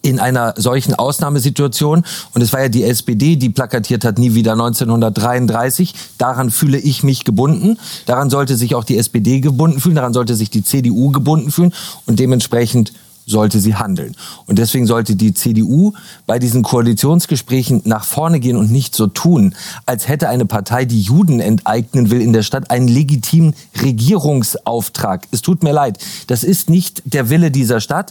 in einer solchen Ausnahmesituation. Und es war ja die SPD, die plakatiert hat, nie wieder 1933. Daran fühle ich mich gebunden. Daran sollte sich auch die SPD gebunden fühlen. Daran sollte sich die CDU gebunden fühlen. Und dementsprechend sollte sie handeln. Und deswegen sollte die CDU bei diesen Koalitionsgesprächen nach vorne gehen und nicht so tun, als hätte eine Partei, die Juden enteignen will in der Stadt, einen legitimen Regierungsauftrag. Es tut mir leid, das ist nicht der Wille dieser Stadt.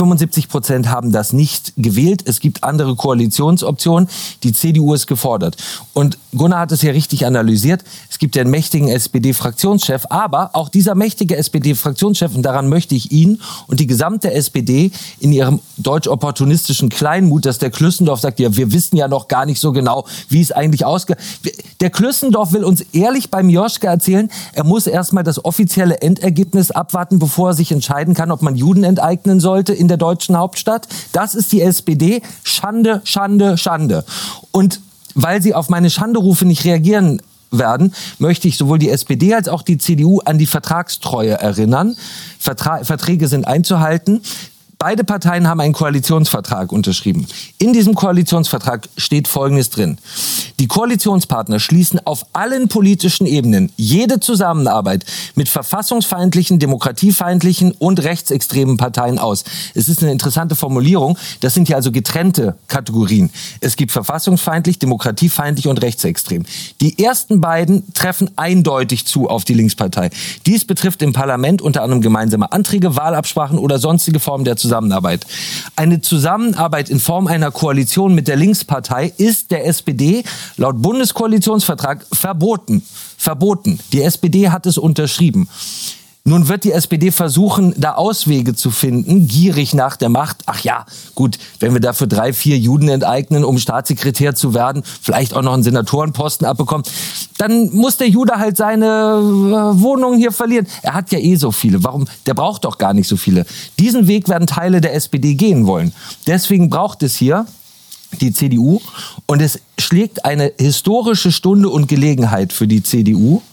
75% haben das nicht gewählt. Es gibt andere Koalitionsoptionen. Die CDU ist gefordert. Und Gunnar hat es ja richtig analysiert. Es gibt ja einen mächtigen SPD-Fraktionschef, aber auch dieser mächtige SPD-Fraktionschef, und daran möchte ich ihn und die gesamte SPD in ihrem deutsch-opportunistischen Kleinmut, dass der Klüssendorf sagt, ja, wir wissen ja noch gar nicht so genau, wie es eigentlich ausgeht. Der Klüssendorf will uns ehrlich bei Mioschke erzählen, er muss erstmal das offizielle Endergebnis abwarten, bevor er sich entscheiden kann, ob man Juden enteignen sollte in der deutschen Hauptstadt. Das ist die SPD. Schande, Schande, Schande. Und weil sie auf meine Schanderufe nicht reagieren werden, möchte ich sowohl die SPD als auch die CDU an die Vertragstreue erinnern. Verträge sind einzuhalten. Beide Parteien haben einen Koalitionsvertrag unterschrieben. In diesem Koalitionsvertrag steht Folgendes drin. Die Koalitionspartner schließen auf allen politischen Ebenen jede Zusammenarbeit mit verfassungsfeindlichen, demokratiefeindlichen und rechtsextremen Parteien aus. Es ist eine interessante Formulierung. Das sind ja also getrennte Kategorien. Es gibt verfassungsfeindlich, demokratiefeindlich und rechtsextrem. Die ersten beiden treffen eindeutig zu auf die Linkspartei. Dies betrifft im Parlament unter anderem gemeinsame Anträge, Wahlabsprachen oder sonstige Formen der Zusammenarbeit. Eine Zusammenarbeit in Form einer Koalition mit der Linkspartei ist der SPD laut Bundeskoalitionsvertrag verboten. Verboten. Die SPD hat es unterschrieben. Nun wird die SPD versuchen, da Auswege zu finden, gierig nach der Macht. Ach ja, gut, wenn wir dafür 3, 4 Juden enteignen, um Staatssekretär zu werden, vielleicht auch noch einen Senatorenposten abbekommen, dann muss der Jude halt seine Wohnung hier verlieren. Er hat ja eh so viele. Warum? Der braucht doch gar nicht so viele. Diesen Weg werden Teile der SPD gehen wollen. Deswegen braucht es hier die CDU. Und es schlägt eine historische Stunde und Gelegenheit für die CDU.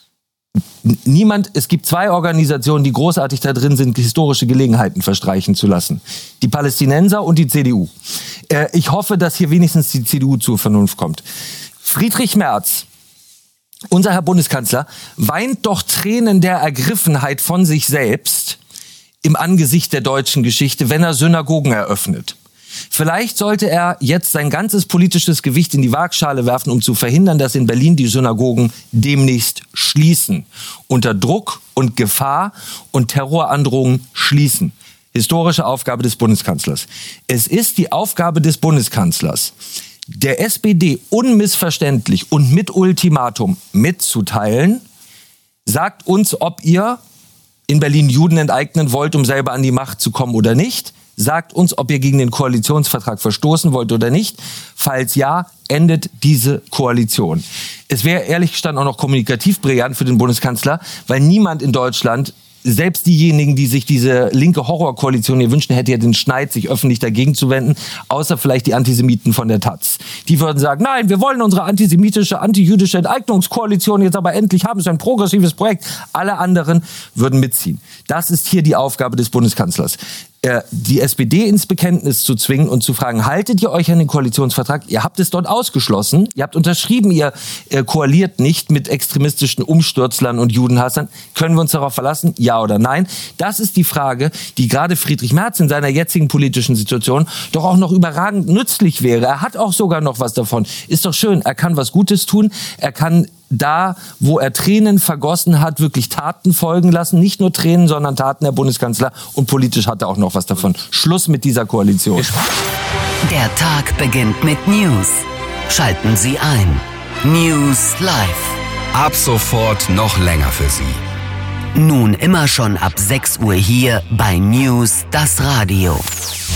Es gibt 2 Organisationen, die großartig da drin sind, historische Gelegenheiten verstreichen zu lassen. Die Palästinenser und die CDU. Ich hoffe, dass hier wenigstens die CDU zur Vernunft kommt. Friedrich Merz, unser Herr Bundeskanzler, weint doch Tränen der Ergriffenheit von sich selbst im Angesicht der deutschen Geschichte, wenn er Synagogen eröffnet. Vielleicht sollte er jetzt sein ganzes politisches Gewicht in die Waagschale werfen, um zu verhindern, dass in Berlin die Synagogen demnächst schließen. Unter Druck und Gefahr und Terrorandrohungen schließen. Historische Aufgabe des Bundeskanzlers. Es ist die Aufgabe des Bundeskanzlers, der SPD unmissverständlich und mit Ultimatum mitzuteilen, sagt uns, ob ihr in Berlin Juden enteignen wollt, um selber an die Macht zu kommen oder nicht. Sagt uns, ob ihr gegen den Koalitionsvertrag verstoßen wollt oder nicht. Falls ja, endet diese Koalition. Es wäre ehrlich gestanden auch noch kommunikativ brillant für den Bundeskanzler, weil niemand in Deutschland, selbst diejenigen, die sich diese linke Horrorkoalition hier wünschen, hätte ja den Schneid, sich öffentlich dagegen zu wenden, außer vielleicht die Antisemiten von der Taz. Die würden sagen, nein, wir wollen unsere antisemitische, antijüdische Enteignungskoalition jetzt aber endlich haben. Es ist ein progressives Projekt. Alle anderen würden mitziehen. Das ist hier die Aufgabe des Bundeskanzlers. Die SPD ins Bekenntnis zu zwingen und zu fragen, haltet ihr euch an den Koalitionsvertrag? Ihr habt es dort ausgeschlossen, ihr habt unterschrieben, ihr koaliert nicht mit extremistischen Umstürzlern und Judenhassern. Können wir uns darauf verlassen? Ja oder nein? Das ist die Frage, die gerade Friedrich Merz in seiner jetzigen politischen Situation doch auch noch überragend nützlich wäre. Er hat auch sogar noch was davon. Ist doch schön, er kann was Gutes tun, er kann da, wo er Tränen vergossen hat, wirklich Taten folgen lassen. Nicht nur Tränen, sondern Taten, Herr Bundeskanzler. Und politisch hat er auch noch was davon. Schluss mit dieser Koalition. Der Tag beginnt mit News. Schalten Sie ein. News Live. Ab sofort noch länger für Sie. Nun immer schon ab 6 Uhr hier bei News, das Radio.